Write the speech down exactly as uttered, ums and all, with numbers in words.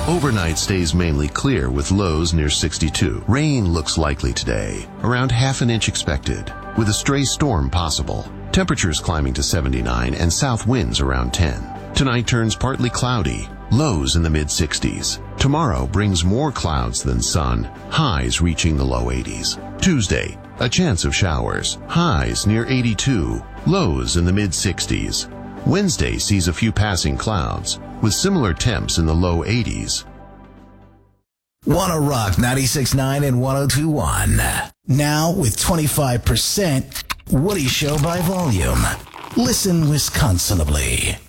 Overnight stays mainly clear with lows near sixty-two. Rain looks likely today, around half an inch expected, with a stray storm possible. Temperatures climbing to seventy-nine and south winds around ten. Tonight turns partly cloudy, lows in the mid sixties. Tomorrow brings more clouds than sun, highs reaching the low eighties. Tuesday, a chance of showers, highs near eighty-two, lows in the mid sixties. Wednesday sees a few passing clouds, with similar temps in the low eighties. Wanna Rock ninety-six point nine and one oh two point one. Now with twenty-five percent Woody Show by volume. Listen Wisconsinably.